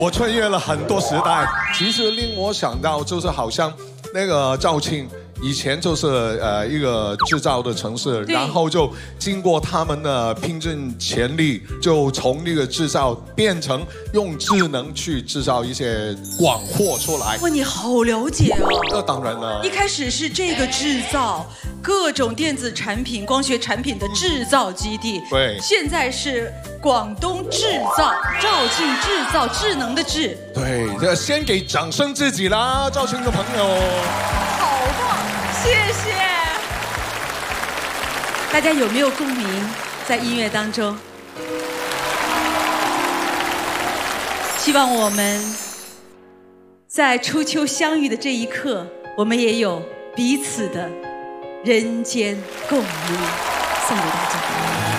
我穿越了很多时代，其实令我想到就是好像那个肇庆。 以前就是一个制造的城市，然后就经过他们的拼尽全力，就从那个制造变成用智能去制造一些广货出来。 哇，你好了解哦！ 那当然了， 一开始是这个制造各种电子产品、光学产品的制造基地， 对， 现在是广东制造，肇庆制造，智能的智。 对，这先给掌声自己啦，肇庆的朋友。 好棒！ 谢谢大家，有没有共鸣在音乐当中？希望我们在初秋相遇的这一刻，我们也有彼此的人间共鸣，送给大家。